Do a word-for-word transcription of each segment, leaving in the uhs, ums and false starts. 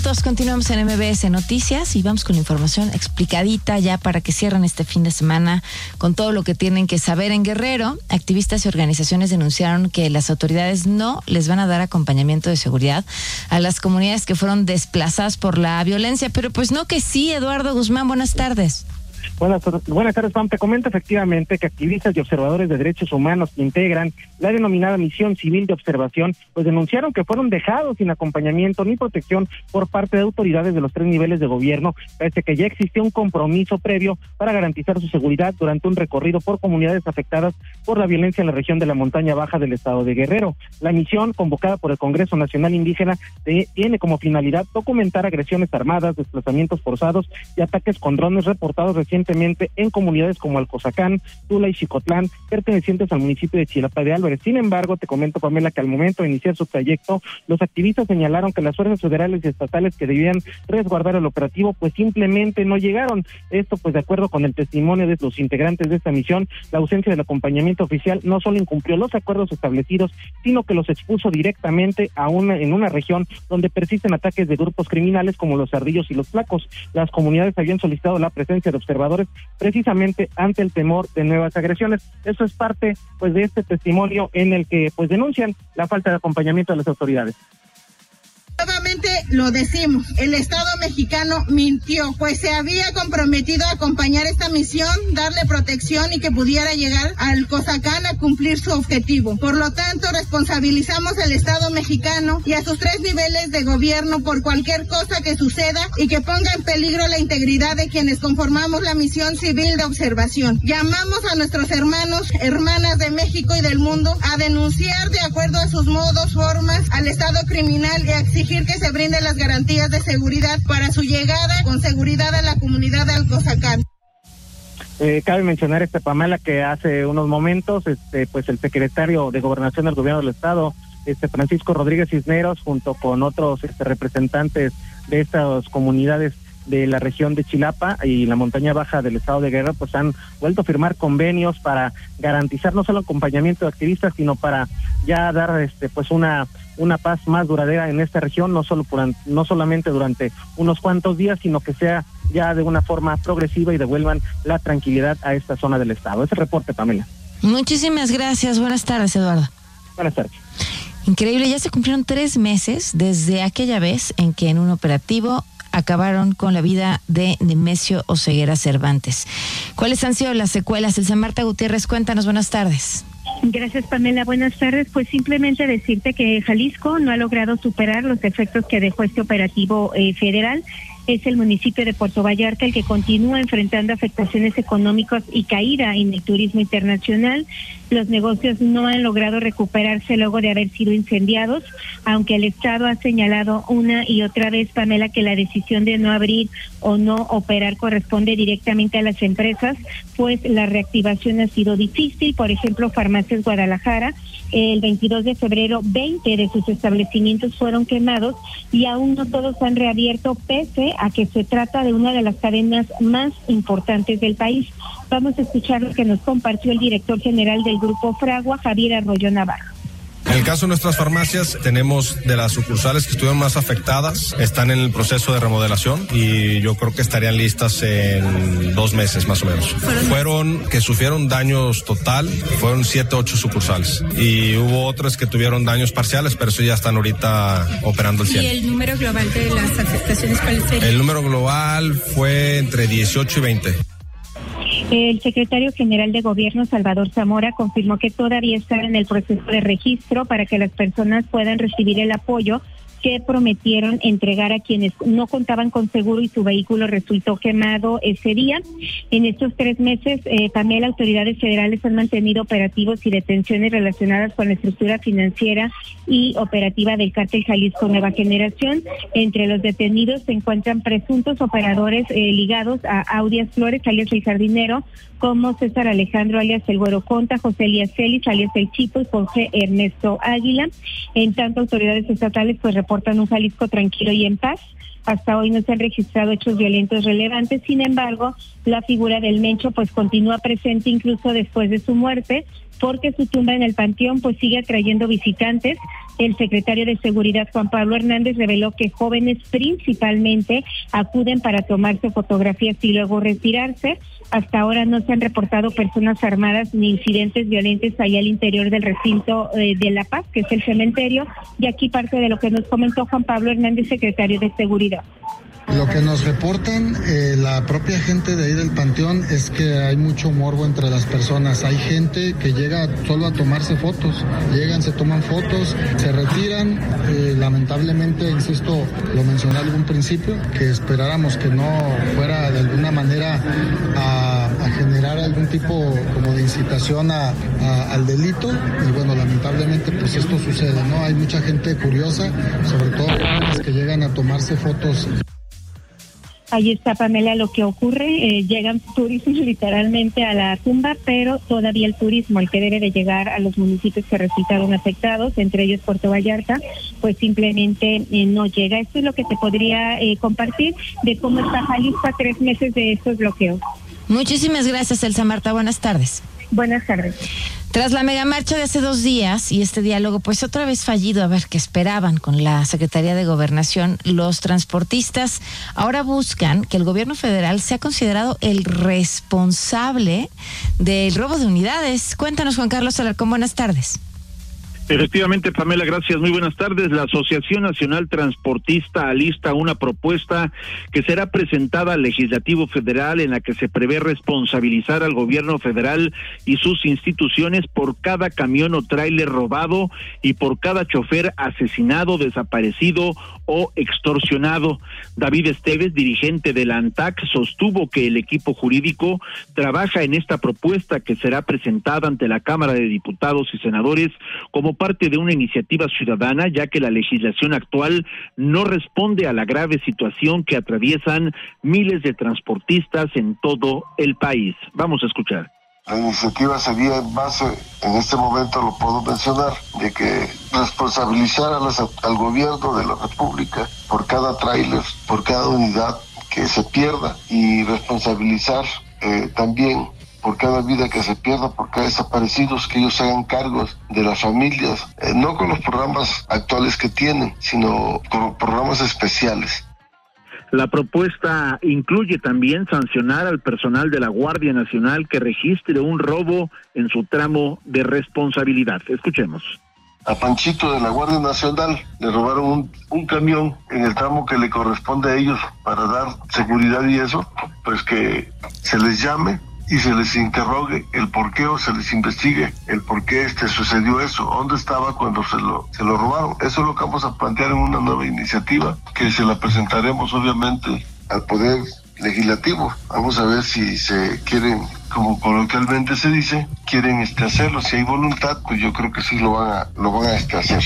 minutos, continuamos en M B S Noticias y vamos con la información explicadita ya para que cierren este fin de semana con todo lo que tienen que saber. En Guerrero, activistas y organizaciones denunciaron que las autoridades no les van a dar acompañamiento de seguridad a las comunidades que fueron desplazadas por la violencia, pero pues no que sí. Eduardo Guzmán, buenas tardes. Buenas, buenas tardes, Pam. Te comento efectivamente que activistas y observadores de derechos humanos que integran la denominada Misión Civil de Observación, pues denunciaron que fueron dejados sin acompañamiento ni protección por parte de autoridades de los tres niveles de gobierno, pese a que ya existía un compromiso previo para garantizar su seguridad durante un recorrido por comunidades afectadas por la violencia en la región de la montaña baja del estado de Guerrero. La misión, convocada por el Congreso Nacional Indígena, de, tiene como finalidad documentar agresiones armadas, desplazamientos forzados y ataques con drones reportados recientemente en comunidades como Alcozacán, Tula y Xicotlán, pertenecientes al municipio de Chilapa de Álvarez. Sin embargo, te comento, Pamela, que al momento de iniciar su trayecto, los activistas señalaron que las fuerzas federales y estatales que debían resguardar el operativo, pues simplemente no llegaron. Esto, pues de acuerdo con el testimonio de los integrantes de esta misión, la ausencia del acompañamiento oficial no solo incumplió los acuerdos establecidos, sino que los expuso directamente a una en una región donde persisten ataques de grupos criminales como los Ardillos y los Flacos. Las comunidades habían solicitado la presencia de observadores precisamente ante el temor de nuevas agresiones. Eso es parte pues de este testimonio en el que pues denuncian la falta de acompañamiento de las autoridades. Nuevamente lo decimos, el Estado mexicano mintió, pues se había comprometido a acompañar esta misión, darle protección y que pudiera llegar al Cozacán a cumplir su objetivo. Por lo tanto, responsabilizamos al Estado mexicano y a sus tres niveles de gobierno por cualquier cosa que suceda y que ponga en peligro la integridad de quienes conformamos la Misión Civil de Observación. Llamamos a nuestros hermanos, hermanas de México y del mundo a denunciar de acuerdo a sus modos, formas, al Estado criminal y a exigir que se brinden las garantías de seguridad para su llegada con seguridad a la comunidad de Alcozacán. Eh, cabe mencionar, este Pamela, que hace unos momentos, este, pues el secretario de Gobernación del Gobierno del Estado, este Francisco Rodríguez Cisneros, junto con otros este, representantes de estas comunidades de la región de Chilapa y la montaña baja del estado de Guerrero, pues han vuelto a firmar convenios para garantizar no solo acompañamiento de activistas, sino para ya dar este pues una una paz más duradera en esta región, no solo por, no solamente durante unos cuantos días, sino que sea ya de una forma progresiva y devuelvan la tranquilidad a esta zona del estado. Ese reporte, Pamela. Muchísimas gracias. Buenas tardes, Eduardo. Buenas tardes. Increíble, ya se cumplieron tres meses desde aquella vez en que en un operativo acabaron con la vida de Nemesio Oseguera Cervantes. ¿Cuáles han sido las secuelas? Elsa Marta Gutiérrez, cuéntanos, buenas tardes. Gracias, Pamela. Buenas tardes. Pues simplemente decirte que Jalisco no ha logrado superar los efectos que dejó este operativo eh, federal. Es el municipio de Puerto Vallarta el que continúa enfrentando afectaciones económicas y caída en el turismo internacional. Los negocios no han logrado recuperarse luego de haber sido incendiados, aunque el Estado ha señalado una y otra vez, Pamela, que la decisión de no abrir o no operar corresponde directamente a las empresas, pues la reactivación ha sido difícil. Por ejemplo, Farmacias Guadalajara, el veintidós de febrero, veinte de sus establecimientos fueron quemados y aún no todos han reabierto, pese a que se trata de una de las cadenas más importantes del país. Vamos a escuchar lo que nos compartió el director general del Grupo Fragua, Javier Arroyo Navarro. En el caso de nuestras farmacias, tenemos de las sucursales que estuvieron más afectadas, están en el proceso de remodelación y yo creo que estarían listas en dos meses más o menos. Fueron que sufrieron daños total, fueron siete, ocho sucursales y hubo otras que tuvieron daños parciales, pero eso ya están ahorita operando al cien. ¿Y el número global de las afectaciones cuál sería? El número global fue entre dieciocho y veinte. El secretario general de Gobierno, Salvador Zamora, confirmó que todavía están en el proceso de registro para que las personas puedan recibir el apoyo que prometieron entregar a quienes no contaban con seguro y su vehículo resultó quemado ese día. En estos tres meses, eh, también las autoridades federales han mantenido operativos y detenciones relacionadas con la estructura financiera y operativa del Cártel Jalisco Nueva Generación. Entre los detenidos se encuentran presuntos operadores eh, ligados a Audias Flores, alias El Jardinero, como César Alejandro, alias El Güero Conta, José Elías Celis, alias El Chipo, y Jorge Ernesto Águila. En tanto, autoridades estatales pues reportan un Jalisco tranquilo y en paz. Hasta hoy no se han registrado hechos violentos relevantes. Sin embargo, la figura del Mencho pues continúa presente incluso después de su muerte, porque su tumba en el panteón pues sigue atrayendo visitantes. El secretario de Seguridad, Juan Pablo Hernández, reveló que jóvenes principalmente acuden para tomarse fotografías y luego retirarse. Hasta ahora no se han reportado personas armadas ni incidentes violentos allá al interior del recinto eh, de La Paz, que es el cementerio, y aquí parte de lo que nos comentó Juan Pablo Hernández, secretario de Seguridad. Lo que nos reportan eh, la propia gente de ahí del panteón es que hay mucho morbo entre las personas. Hay gente que llega solo a tomarse fotos, llegan, se toman fotos, se retiran. Eh, lamentablemente, insisto, lo mencioné al algún principio, que esperáramos que no fuera de alguna manera a, a generar algún tipo como de incitación a, a, al delito. Y bueno, lamentablemente pues esto sucede, ¿no? Hay mucha gente curiosa, sobre todo jóvenes que llegan a tomarse fotos. Ahí está, Pamela, lo que ocurre, eh, llegan turistas literalmente a la tumba, pero todavía el turismo, el que debe de llegar a los municipios que resultaron afectados, entre ellos Puerto Vallarta, pues simplemente eh, no llega. Esto es lo que te podría eh, compartir de cómo está Jalisco a tres meses de estos bloqueos. Muchísimas gracias, Elsa Marta. Buenas tardes. Buenas tardes. Tras la megamarcha de hace dos días y este diálogo, pues otra vez fallido, a ver qué esperaban con la Secretaría de Gobernación, los transportistas ahora buscan que el gobierno federal sea considerado el responsable del robo de unidades. Cuéntanos, Juan Carlos Alarcón, buenas tardes. Efectivamente, Pamela, gracias. Muy buenas tardes. La Asociación Nacional Transportista alista una propuesta que será presentada al Legislativo Federal en la que se prevé responsabilizar al gobierno federal y sus instituciones por cada camión o tráiler robado y por cada chofer asesinado, desaparecido o extorsionado. David Esteves, dirigente de la ANTAC, sostuvo que el equipo jurídico trabaja en esta propuesta que será presentada ante la Cámara de Diputados y Senadores como parte de una iniciativa ciudadana, ya que la legislación actual no responde a la grave situación que atraviesan miles de transportistas en todo el país. Vamos a escuchar. La iniciativa sería en base, en este momento lo puedo mencionar, de que responsabilizar a las, al gobierno de la República por cada tráiler, por cada unidad que se pierda, y responsabilizar eh, también por cada vida que se pierda, por cada desaparecidos, que ellos se hagan cargos de las familias, eh, no con los programas actuales que tienen, sino con programas especiales. La propuesta incluye también sancionar al personal de la Guardia Nacional que registre un robo en su tramo de responsabilidad. Escuchemos. A Panchito de la Guardia Nacional le robaron un, un camión en el tramo que le corresponde a ellos para dar seguridad y eso, pues que se les llame y se les interrogue el por qué, o se les investigue el por qué este sucedió eso, dónde estaba cuando se lo se lo robaron. Eso es lo que vamos a plantear en una nueva iniciativa que se la presentaremos obviamente al Poder Legislativo. Vamos a ver si se quieren, como coloquialmente se dice, quieren este hacerlo. Si hay voluntad, pues yo creo que sí lo van a lo van a este hacer.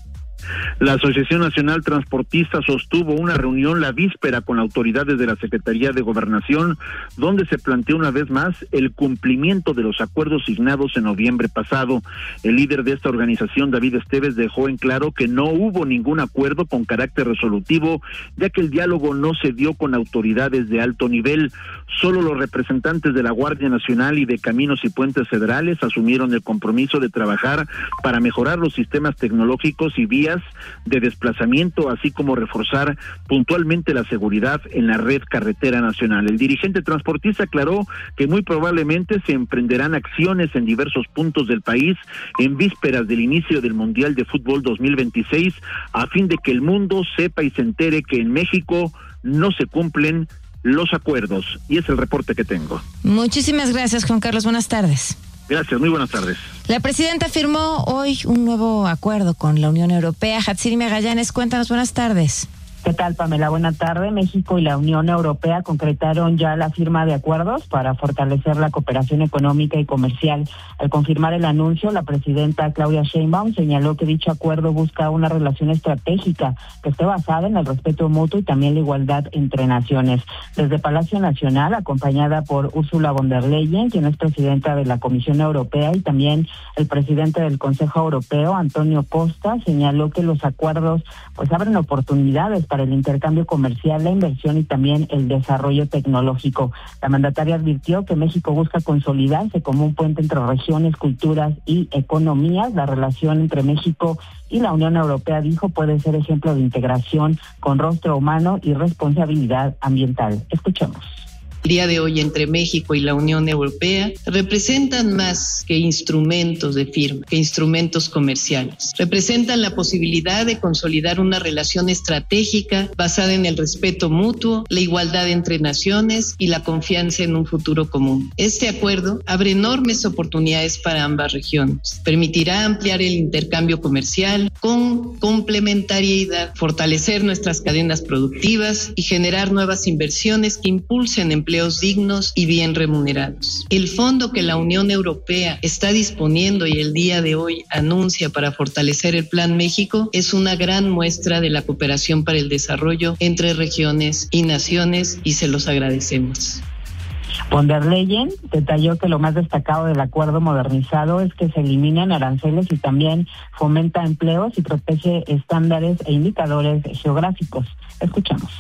La Asociación Nacional Transportista sostuvo una reunión la víspera con autoridades de la Secretaría de Gobernación, donde se planteó una vez más el cumplimiento de los acuerdos signados en noviembre pasado. El líder de esta organización, David Esteves, dejó en claro que no hubo ningún acuerdo con carácter resolutivo, ya que el diálogo no se dio con autoridades de alto nivel. Solo los representantes de la Guardia Nacional y de Caminos y Puentes Federales asumieron el compromiso de trabajar para mejorar los sistemas tecnológicos y vías de desplazamiento, así como reforzar puntualmente la seguridad en la red carretera nacional. El dirigente transportista aclaró que muy probablemente se emprenderán acciones en diversos puntos del país en vísperas del inicio del Mundial de Fútbol dos mil veintiséis, a fin de que el mundo sepa y se entere que en México no se cumplen los acuerdos. Y es el reporte que tengo. Muchísimas gracias, Juan Carlos. Buenas tardes. Gracias, muy buenas tardes. La presidenta firmó hoy un nuevo acuerdo con la Unión Europea. Hatsiri Magallanes, cuéntanos, buenas tardes. ¿Qué tal, Pamela? Buenas tardes. México y la Unión Europea concretaron ya la firma de acuerdos para fortalecer la cooperación económica y comercial. Al confirmar el anuncio, la presidenta Claudia Sheinbaum señaló que dicho acuerdo busca una relación estratégica que esté basada en el respeto mutuo y también la igualdad entre naciones. Desde Palacio Nacional, acompañada por Ursula von der Leyen, quien es presidenta de la Comisión Europea, y también el presidente del Consejo Europeo, Antonio Costa, señaló que los acuerdos pues abren oportunidades para para el intercambio comercial, la inversión y también el desarrollo tecnológico. La mandataria advirtió que México busca consolidarse como un puente entre regiones, culturas y economías. La relación entre México y la Unión Europea, dijo, puede ser ejemplo de integración con rostro humano y responsabilidad ambiental. Escuchemos. El día de hoy entre México y la Unión Europea representan más que instrumentos de firma, que instrumentos comerciales. Representan la posibilidad de consolidar una relación estratégica basada en el respeto mutuo, la igualdad entre naciones y la confianza en un futuro común. Este acuerdo abre enormes oportunidades para ambas regiones. Permitirá ampliar el intercambio comercial con complementariedad, fortalecer nuestras cadenas productivas y generar nuevas inversiones que impulsen empleos dignos y bien remunerados. El fondo que la Unión Europea está disponiendo y el día de hoy anuncia para fortalecer el Plan México es una gran muestra de la cooperación para el desarrollo entre regiones y naciones y se los agradecemos. Von der Leyen detalló que lo más destacado del acuerdo modernizado es que se eliminan aranceles y también fomenta empleos y protege estándares e indicadores geográficos. Escuchamos.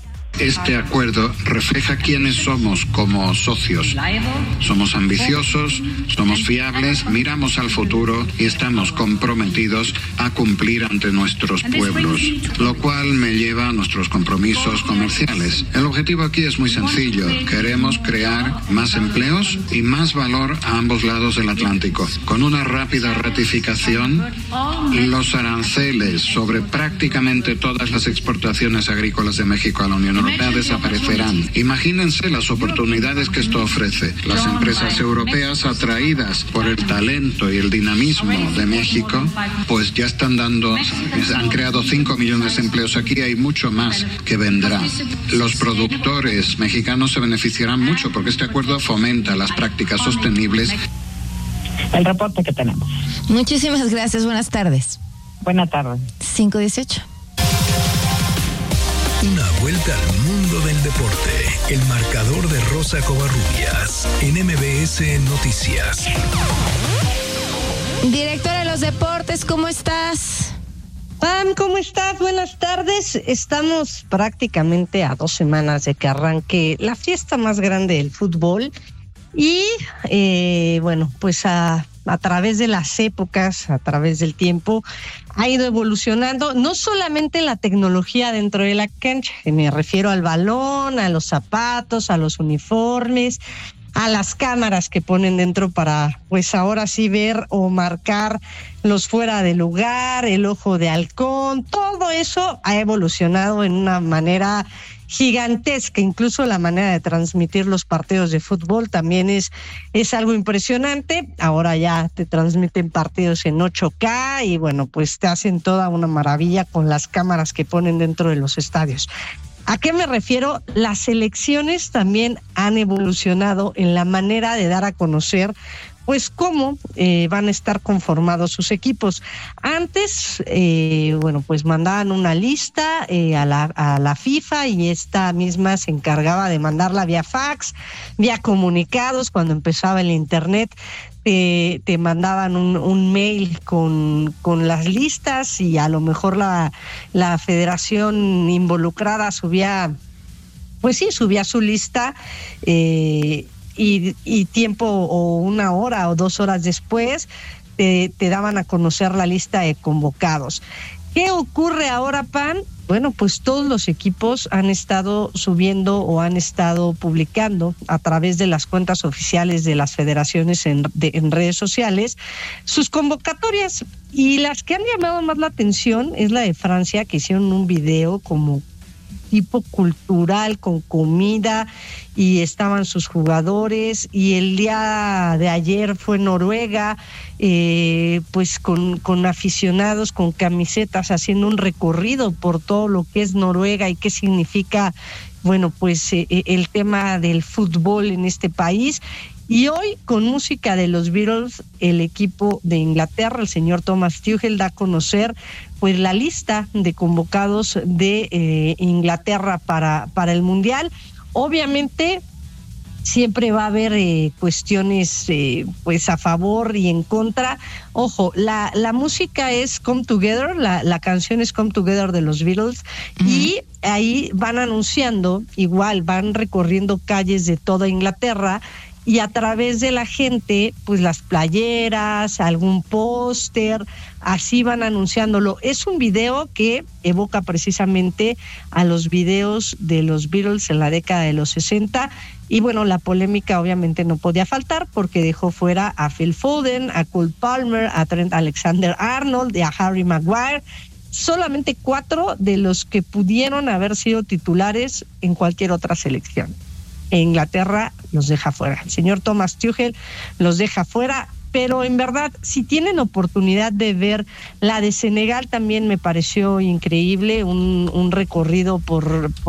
Este acuerdo refleja quiénes somos como socios. Somos ambiciosos, somos fiables, miramos al futuro y estamos comprometidos a cumplir ante nuestros pueblos, lo cual me lleva a nuestros compromisos comerciales. El objetivo aquí es muy sencillo. Queremos crear más empleos y más valor a ambos lados del Atlántico. Con una rápida ratificación, los aranceles sobre prácticamente todas las exportaciones agrícolas de México a la Unión Europea desaparecerán. Imagínense las oportunidades que esto ofrece. Las empresas europeas atraídas por el talento y el dinamismo de México, pues ya están dando, han creado cinco millones de empleos aquí, hay mucho más que vendrá. Los productores mexicanos se beneficiarán mucho porque este acuerdo fomenta las prácticas sostenibles. El reporte que tenemos. Muchísimas gracias, buenas tardes. Buenas tardes. cinco dieciocho. Una vuelta al mundo del deporte. El marcador de Rosa Covarrubias en M B S Noticias. Directora de los deportes, ¿cómo estás? Pam, ¿cómo estás? Buenas tardes. Estamos prácticamente a dos semanas de que arranque la fiesta más grande del fútbol. Y eh, bueno, pues a, a través de las épocas, a través del tiempo, ha ido evolucionando no solamente la tecnología dentro de la cancha, me refiero al balón, a los zapatos, a los uniformes, a las cámaras que ponen dentro para, pues ahora sí ver o marcar los fuera de lugar, el ojo de halcón, todo eso ha evolucionado en una manera gigantesca. Incluso la manera de transmitir los partidos de fútbol también es, es algo impresionante. Ahora ya te transmiten partidos en ocho K y bueno, pues te hacen toda una maravilla con las cámaras que ponen dentro de los estadios. ¿A qué me refiero? Las selecciones también han evolucionado en la manera de dar a conocer pues cómo eh, van a estar conformados sus equipos. Antes, eh, bueno, pues mandaban una lista eh, a, la, a la FIFA y esta misma se encargaba de mandarla vía fax, vía comunicados. Cuando empezaba el internet, te, te mandaban un, un mail con, con las listas y a lo mejor la, la federación involucrada subía, pues sí, subía su lista, eh, Y, y tiempo o una hora o dos horas después te, te daban a conocer la lista de convocados. ¿Qué ocurre ahora, Pan? Bueno, pues todos los equipos han estado subiendo o han estado publicando a través de las cuentas oficiales de las federaciones en, de, en redes sociales sus convocatorias, y las que han llamado más la atención es la de Francia, que hicieron un video como tipo cultural con comida y estaban sus jugadores, y el día de ayer fue Noruega, eh, pues con, con aficionados con camisetas haciendo un recorrido por todo lo que es Noruega y qué significa, bueno, pues eh, el tema del fútbol en este país. Y hoy, con música de los Beatles, el equipo de Inglaterra, el señor Thomas Tuchel, da a conocer pues la lista de convocados de eh, Inglaterra para, para el Mundial. Obviamente, siempre va a haber eh, cuestiones eh, pues a favor y en contra. Ojo, la, la música es Come Together, la, la canción es Come Together de los Beatles, uh-huh. y ahí van anunciando, igual van recorriendo calles de toda Inglaterra, y a través de la gente, pues las playeras, algún póster, así van anunciándolo. Es un video que evoca precisamente a los videos de los Beatles en la década de los sesenta, y bueno, la polémica obviamente no podía faltar porque dejó fuera a Phil Foden, a Cole Palmer, a Trent Alexander-Arnold y a Harry Maguire, solamente cuatro de los que pudieron haber sido titulares en cualquier otra selección. Inglaterra los deja fuera. El señor Thomas Tuchel los deja fuera, pero en verdad, si tienen oportunidad de ver la de Senegal, también me pareció increíble, un, un recorrido por...